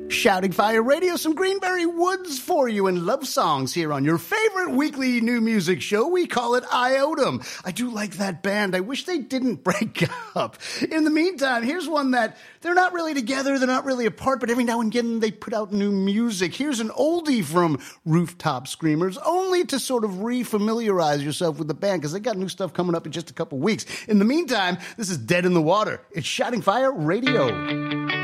Shouting Fire Radio, some Greenberry Woods for you and love songs here on your favorite weekly new music show. We call it Iotum. I do like that band. I wish they didn't break up. In the meantime, here's one that they're not really together, they're not really apart, but every now and again they put out new music. Here's an oldie from Rooftop Screamers, only to sort of re-familiarize yourself with the band, because they got new stuff coming up in just a couple weeks. In the meantime, this is Dead in the Water. It's Shouting Fire Radio.